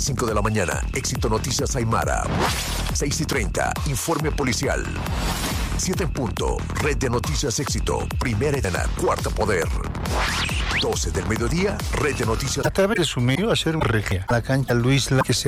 5 de la mañana, Éxito Noticias Aymara. 6:30, Informe Policial. 7 en punto, Red de Noticias Éxito, Primera Edad, Cuarto Poder. 12 del mediodía, Red de Noticias. A través de su medio, hacer un regia. La cancha Luis La que se